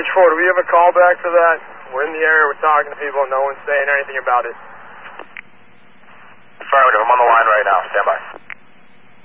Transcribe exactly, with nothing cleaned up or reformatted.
H four, do we have a call back for that? We're in the area, we're talking to people, no one's saying anything about it. Affirmative, I'm on the line right now, stand by.